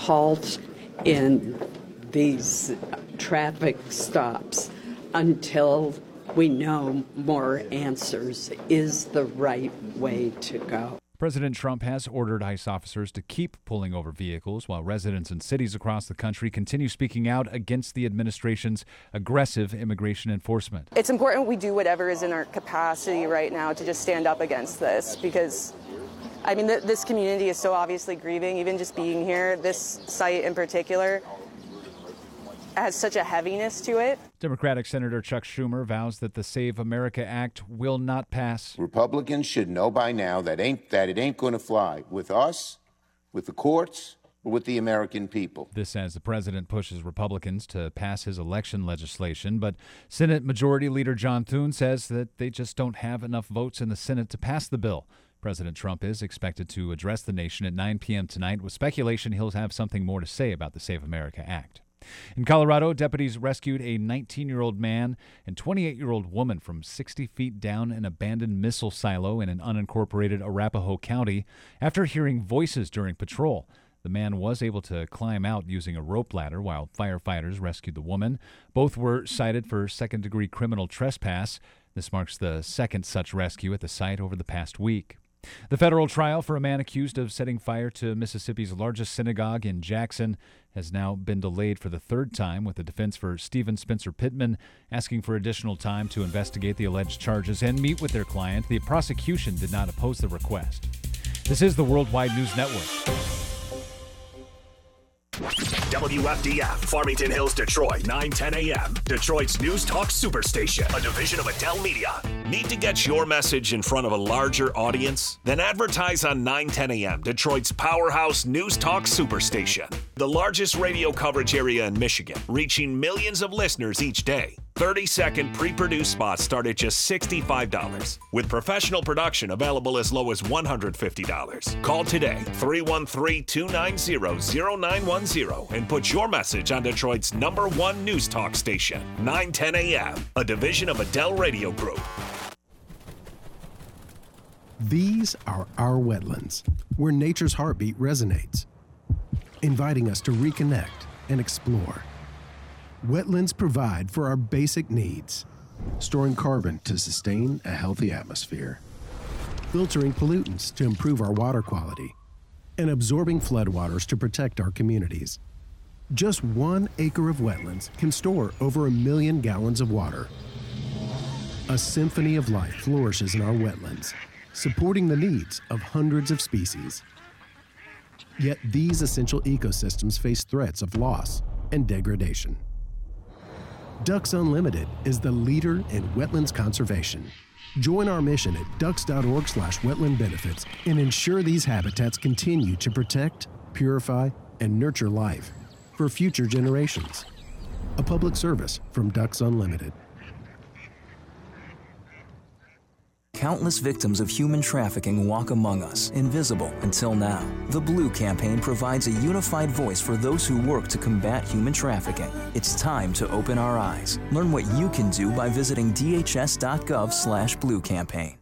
halt in these traffic stops until we know more answers is the right way to go. President Trump has ordered ICE officers to keep pulling over vehicles while residents in cities across the country continue speaking out against the administration's aggressive immigration enforcement. It's important we do whatever is in our capacity right now to just stand up against this because, I mean, this community is so obviously grieving. Even just being here, this site in particular has such a heaviness to it. Democratic Senator Chuck Schumer vows that the Save America Act will not pass. Republicans should know by now that it ain't going to fly with us, with the courts, or with the American people. This as the president pushes Republicans to pass his election legislation, but Senate Majority Leader John Thune says that they just don't have enough votes in the Senate to pass the bill. President Trump is expected to address the nation at 9 p.m. tonight with speculation he'll have something more to say about the Save America Act. In Colorado, deputies rescued a 19-year-old man and 28-year-old woman from 60 feet down an abandoned missile silo in an unincorporated Arapahoe County after hearing voices during patrol. The man was able to climb out using a rope ladder while firefighters rescued the woman. Both were cited for second-degree criminal trespass. This marks the second such rescue at the site over the past week. The federal trial for a man accused of setting fire to Mississippi's largest synagogue in Jackson has now been delayed for the third time, with the defense for Stephen Spencer Pittman asking for additional time to investigate the alleged charges and meet with their client. The prosecution did not oppose the request. This is the Worldwide News Network. WFDF, Farmington Hills, Detroit, 9:10 a.m. Detroit's News Talk Superstation, a division of Adele Media. Need to get your message in front of a larger audience? Then advertise on 9:10 a.m. Detroit's powerhouse News Talk Superstation, the largest radio coverage area in Michigan, reaching millions of listeners each day. 30-second pre-produced spots start at just $65, with professional production available as low as $150. Call today, 313-290-0910, and put your message on Detroit's #1 news talk station, 9:10 a.m., a division of Adele Radio Group. These are our wetlands, where nature's heartbeat resonates, inviting us to reconnect and explore. Wetlands provide for our basic needs, storing carbon to sustain a healthy atmosphere, filtering pollutants to improve our water quality, and absorbing floodwaters to protect our communities. Just 1 acre of wetlands can store over 1 million gallons of water. A symphony of life flourishes in our wetlands, supporting the needs of hundreds of species. Yet these essential ecosystems face threats of loss and degradation. Ducks Unlimited is the leader in wetlands conservation. Join our mission at ducks.org/wetland benefits and ensure these habitats continue to protect, purify, and nurture life for future generations. A public service from Ducks Unlimited. Countless victims of human trafficking walk among us, invisible until now. The Blue Campaign provides a unified voice for those who work to combat human trafficking. It's time to open our eyes. Learn what you can do by visiting dhs.gov/Blue Campaign.